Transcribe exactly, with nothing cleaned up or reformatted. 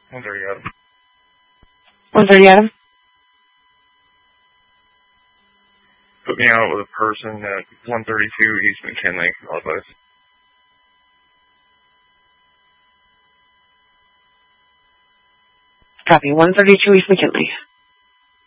one thirty Adam. one thirty Adam? Put me out with a person at one thirty-two East McKinley, Northwest. Copy, one thirty-two East McKinley.